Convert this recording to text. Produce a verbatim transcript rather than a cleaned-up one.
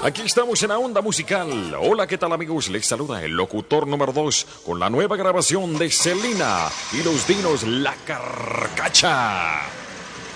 Aquí estamos en la onda musical. Hola, ¿qué tal amigos? Les saluda el locutor número dos con la nueva grabación de Selena y los Dinos La Carcacha.